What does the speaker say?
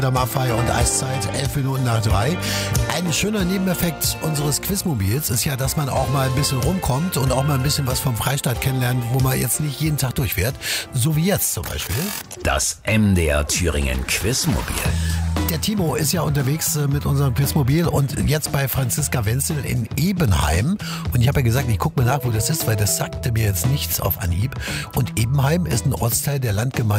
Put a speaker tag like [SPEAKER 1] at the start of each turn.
[SPEAKER 1] Maffei und Eiszeit, 11 Minuten nach 3. Ein schöner Nebeneffekt unseres Quizmobils ist ja, dass man auch mal ein bisschen rumkommt und auch mal ein bisschen was vom Freistaat kennenlernt, wo man jetzt nicht jeden Tag durchfährt. So wie jetzt zum Beispiel.
[SPEAKER 2] Das MDR Thüringen Quizmobil.
[SPEAKER 1] Der Timo ist ja unterwegs mit unserem Quizmobil und jetzt bei Franziska Wenzel in Ebenheim. Und ich habe ja gesagt, ich gucke mal nach, wo das ist, weil das sagte mir jetzt nichts auf Anhieb. Und Ebenheim ist ein Ortsteil der Landgemeinde